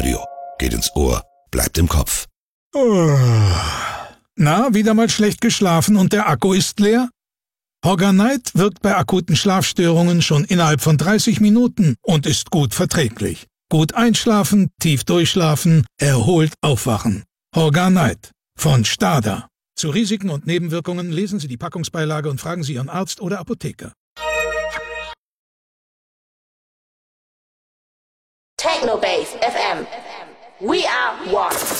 Radio. Geht ins Ohr, bleibt im Kopf. Na, wieder mal schlecht geschlafen und der Akku ist leer? Hogger-Night wirkt bei akuten Schlafstörungen schon innerhalb von 30 Minuten und ist gut verträglich. Gut einschlafen, tief durchschlafen, erholt aufwachen. Hogger-Night von Stada. Zu Risiken und Nebenwirkungen lesen Sie die Packungsbeilage und fragen Sie Ihren Arzt oder Apotheker. Technobase FM. We are one.